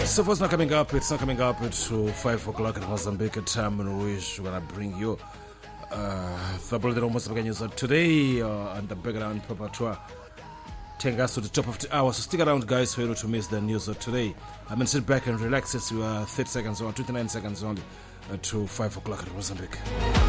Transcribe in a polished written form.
So what's not coming up? It's not coming up to 5 o'clock in Mozambique time in which we're going to bring you the Bulletin Mozambique news today and the background proper tour. Take us to the top of the hour. So stick around, guys, for you to miss the news of today. I mean, sit back and relax as you are 30 seconds or 29 seconds only to 5 o'clock in Mozambique.